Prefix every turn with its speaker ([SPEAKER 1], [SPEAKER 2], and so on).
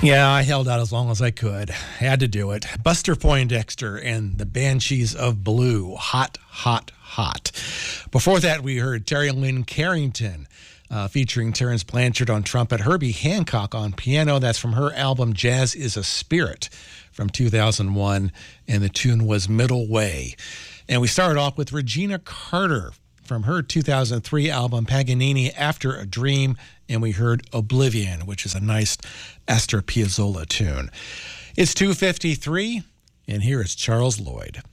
[SPEAKER 1] Yeah, I held out as long as I could. Had to do it. Buster Poindexter and the Banshees of Blue. Hot, hot, hot. Before that, we heard Terry Lynn Carrington featuring Terrence Blanchard on trumpet, Herbie Hancock on piano. That's from her album Jazz is a Spirit from 2001, and the tune was Middle Way. And we started off with Regina Carter from her 2003 album Paganini After a Dream, and we heard Oblivion, which is a nice Astor Piazzolla tune. It's 2:53, and here is Charles Lloyd.